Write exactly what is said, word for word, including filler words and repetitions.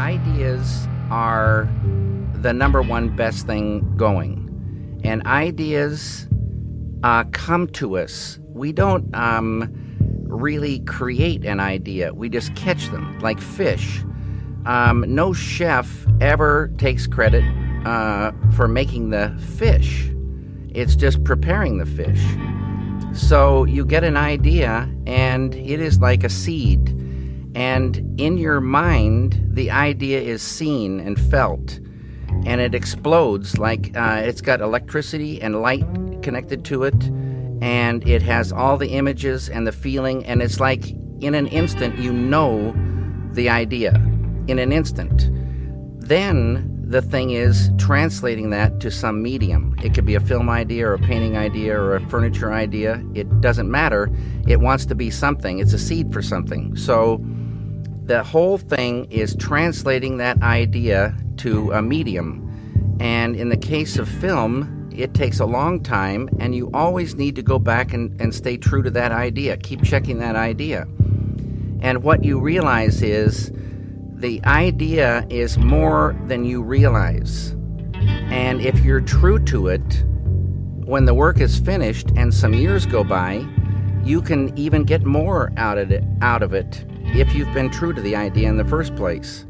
ideas are the number one best thing going. And ideas uh, come to us. We don't um, really create an idea. We just catch them, like fish. Um, no chef ever takes credit uh, for making the fish. It's just preparing the fish. So you get an idea, and it is like a seed. And in your mind, the idea is seen and felt. And it explodes like uh, it's got electricity and light connected to it. And it has all the images and the feeling. And it's like in an instant, you know the idea. In an instant. Then the thing is translating that to some medium. It could be a film idea or a painting idea or a furniture idea. It doesn't matter. It wants to be something. It's a seed for something. So the whole thing is translating that idea to a medium. And in the case of film, it takes a long time, and you always need to go back and, and stay true to that idea. Keep checking that idea. And what you realize is the idea is more than you realize. And if you're true to it, when the work is finished and some years go by, you can even get more out of it, out of it if you've been true to the idea in the first place.